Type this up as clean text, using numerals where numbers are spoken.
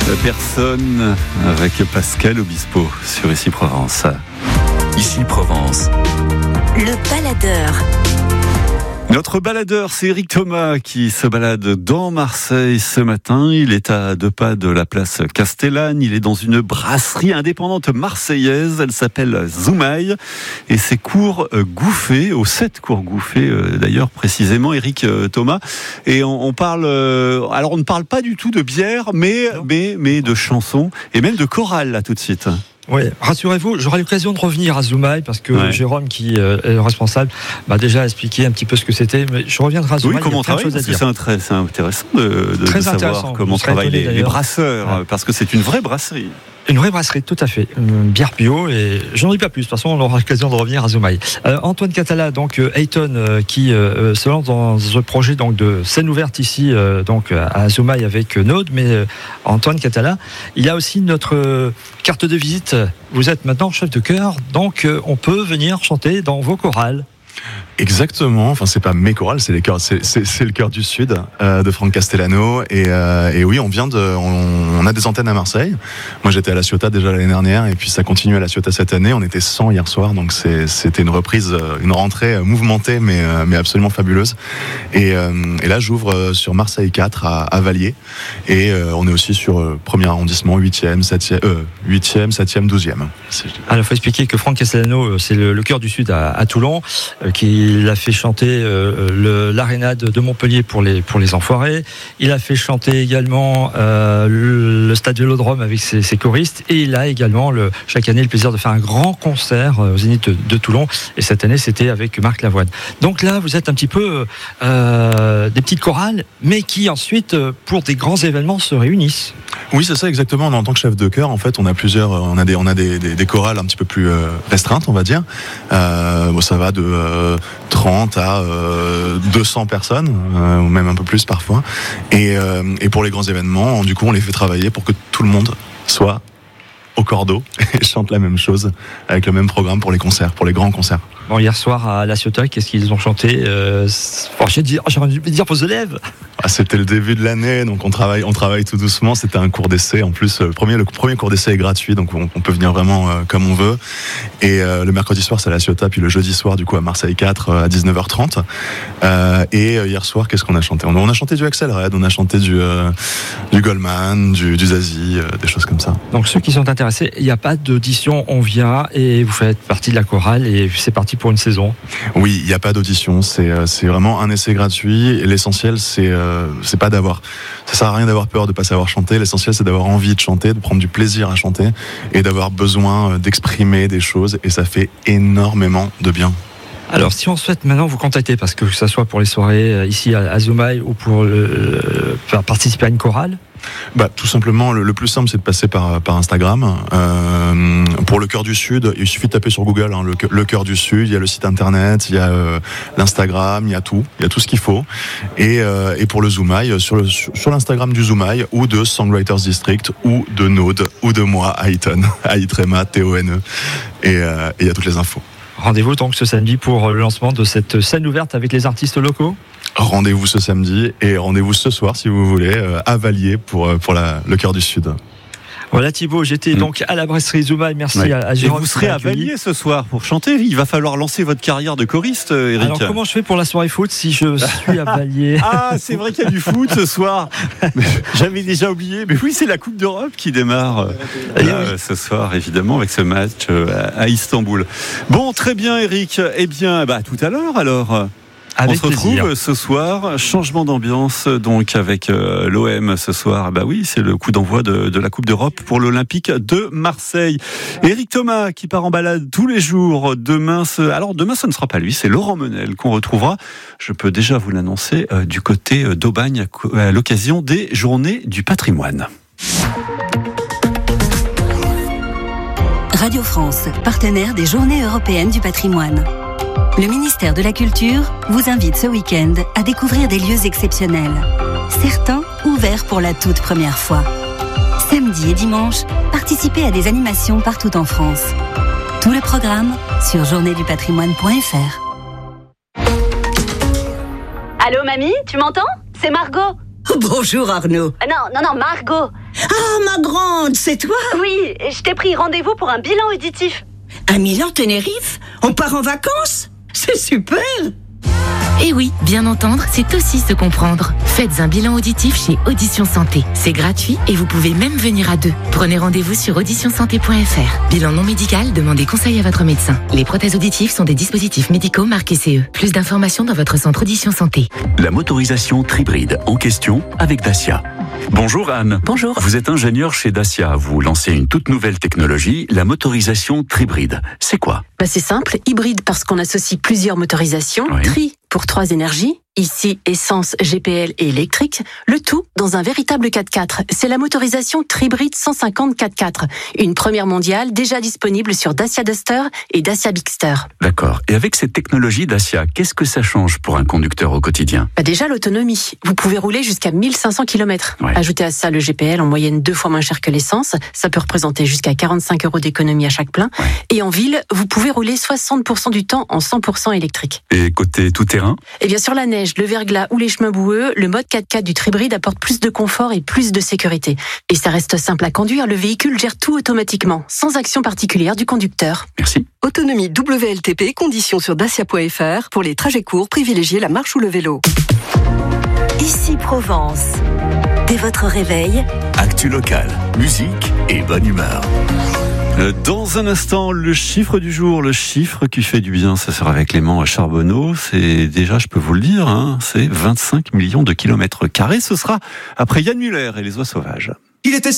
Personne avec Pascal Obispo sur Ici Provence. Ici Provence. Le baladeur. Notre baladeur, c'est Eric Thomas qui se balade dans Marseille ce matin. Il est à 2 pas de la place Castellane. Il est dans une brasserie indépendante marseillaise. Elle s'appelle Zoumaï. Et c'est cours Gouffé, aux 7 cours Gouffé d'ailleurs précisément, Eric Thomas. Et on parle, alors on ne parle pas du tout de bière, mais de chansons et même de chorale là tout de suite. Oui, rassurez-vous, j'aurai l'occasion de revenir à Zoumaï parce que Jérôme, qui est le responsable, m'a déjà expliqué un petit peu ce que c'était. Mais je reviendrai à Zoumaï. Oui, comment on travaille, parce que c'est intéressant de savoir comment travaillent les brasseurs, parce que c'est une vraie brasserie. Une vraie brasserie, tout à fait. Une bière bio, et j'en dis pas plus. De toute façon, on aura l'occasion de revenir à Zoumaï. Antoine Catala, donc Ayton, qui se lance dans ce projet donc de scène ouverte ici, donc à Zoumaï avec Node. Mais Antoine Catala, il y a aussi notre carte de visite. Vous êtes maintenant chef de chœur, donc on peut venir chanter dans vos chorales. Exactement, enfin c'est pas mes chorales, c'est les chœurs, c'est le chœur du Sud de Franck Castellano et oui, on a des antennes à Marseille. Moi j'étais à La Ciotat déjà l'année dernière et puis ça continue à La Ciotat cette année. On était 100 hier soir, donc c'était une reprise, une rentrée mouvementée mais absolument fabuleuse. Et là j'ouvre sur Marseille 4 à Vallier et on est aussi sur premier arrondissement, 8e, 7e, 12e. Alors il faut expliquer que Franck Castellano, c'est le chœur du Sud à Toulon, qu'il a fait chanter l'aréna de Montpellier pour les Enfoirés. Il a fait chanter également le stade Vélodrome avec ses choristes, et il a également chaque année le plaisir de faire un grand concert au Zénith de Toulon, et cette année c'était avec Marc Lavoine. Donc là vous êtes un petit peu des petites chorales, mais qui ensuite pour des grands événements se réunissent. Oui, c'est ça exactement. En tant que chef de chœur, en fait, on a des chorales un petit peu plus restreintes, on va dire. Ça va de 30 à 200 personnes, ou même un peu plus parfois. Et pour les grands événements, du coup, on les fait travailler pour que tout le monde soit au cordeau et chante la même chose avec le même programme pour les concerts, pour les grands concerts. Bon, hier soir à La Ciotat, qu'est-ce qu'ils ont chanté? J'ai envie de dire vos élèves. C'était le début de l'année, donc on travaille tout doucement. C'était un cours d'essai. En plus, le premier cours d'essai est gratuit, donc on peut venir vraiment comme on veut. Et le mercredi soir, c'est à La Ciotat, puis le jeudi soir, du coup, à Marseille 4 à 19h30. Et hier soir, qu'est-ce qu'on a chanté? On a chanté du Axel Red, on a chanté du Goldman, du Zazie, des choses comme ça. Donc ceux qui sont intéressés, il n'y a pas d'audition, on vient et vous faites partie de la chorale et c'est parti pour une saison. Oui, il n'y a pas d'audition, c'est vraiment un essai gratuit. Et l'essentiel, c'est pas d'avoir, ça sert à rien d'avoir peur de pas savoir chanter. L'essentiel, c'est d'avoir envie de chanter, de prendre du plaisir à chanter et d'avoir besoin d'exprimer des choses, et ça fait énormément de bien. Alors, si on souhaite maintenant vous contacter, parce que ce soit pour les soirées ici à Zoumaï ou pour participer à une chorale, tout simplement, le plus simple, c'est de passer par Instagram. Pour le Chœur du Sud, il suffit de taper sur Google le Chœur du Sud. Il y a le site internet, il y a l'Instagram, il y a tout ce qu'il faut. Et pour le Zoumaï, sur l'Instagram du Zoumaï ou de Songwriters District ou de Node ou de moi, Ayton, Aitrema, Tone, et il y a toutes les infos. Rendez-vous donc ce samedi pour le lancement de cette scène ouverte avec les artistes locaux. Rendez-vous ce samedi et rendez-vous ce soir si vous voulez à Vallier pour le Chœur du Sud. Voilà Thibaut, j'étais donc à la brasserie Zoumaï. Merci à Jérôme. Et vous serez à Vallier ce soir pour chanter. Il va falloir lancer votre carrière de choriste, Eric. Alors comment je fais pour la soirée foot si je suis à Vallier? Ah, c'est vrai qu'il y a du foot ce soir. J'avais déjà oublié. Mais oui, c'est la Coupe d'Europe qui démarre ce soir, évidemment, avec ce match à Istanbul. Bon, très bien, Eric. Eh bien, tout à l'heure alors. Avec on se retrouve ce soir, changement d'ambiance donc avec l'OM ce soir. Oui, c'est le coup d'envoi de la Coupe d'Europe pour l'Olympique de Marseille. Eric Thomas qui part en balade tous les jours. Demain, ce ne sera pas lui, c'est Laurent Menel qu'on retrouvera. Je peux déjà vous l'annoncer du côté d'Aubagne à l'occasion des Journées du Patrimoine. Radio France, partenaire des Journées européennes du patrimoine. Le ministère de la Culture vous invite ce week-end à découvrir des lieux exceptionnels. Certains ouverts pour la toute première fois. Samedi et dimanche, participez à des animations partout en France. Tout le programme sur journéedupatrimoine.fr. Allô mamie, tu m'entends? C'est Margot. Bonjour Arnaud. Non, Margot. Ah, ma grande, c'est toi? Oui, je t'ai pris rendez-vous pour un bilan auditif. Un Milan Tenerife? On part en vacances? C'est super! Et oui, bien entendre, c'est aussi se comprendre. Faites un bilan auditif chez Audition Santé. C'est gratuit et vous pouvez même venir à deux. Prenez rendez-vous sur auditionsanté.fr. Bilan non médical, demandez conseil à votre médecin. Les prothèses auditives sont des dispositifs médicaux marqués CE. Plus d'informations dans votre centre Audition Santé. La motorisation Tribride en question avec Dacia. Bonjour Anne. Bonjour. Vous êtes ingénieur chez Dacia. Vous lancez une toute nouvelle technologie, la motorisation Tribride. C'est quoi? C'est simple, hybride parce qu'on associe plusieurs motorisations, Oui. tri pour 3 énergies, ici essence, GPL et électrique, le tout dans un véritable 4x4. C'est la motorisation Tribride 150 4x4, une première mondiale déjà disponible sur Dacia Duster et Dacia Bigster. D'accord. Et avec cette technologie Dacia, qu'est-ce que ça change pour un conducteur au quotidien? Déjà l'autonomie, vous pouvez rouler jusqu'à 1500 km. Ouais. Ajoutez à ça le GPL en moyenne 2 fois moins cher que l'essence, ça peut représenter jusqu'à 45 € d'économie à chaque plein. Ouais. Et en ville, vous pouvez rouler 60% du temps en 100% électrique. Et côté tout-terrain? Et bien sûr la neige, le verglas ou les chemins boueux, le mode 4x4 du Tribride apporte plus de confort et plus de sécurité. Et ça reste simple à conduire, le véhicule gère tout automatiquement, sans action particulière du conducteur. Merci. Autonomie WLTP, conditions sur dacia.fr. Pour les trajets courts, privilégiez la marche ou le vélo. Ici Provence. Dès votre réveil, Actu locale, musique et bonne humeur. Dans un instant, le chiffre du jour, le chiffre qui fait du bien, ça sera avec Clément Charbonneau. C'est déjà, je peux vous le dire, c'est 25 millions de kilomètres carrés. Ce sera après Yann Muller et les oies sauvages. Il était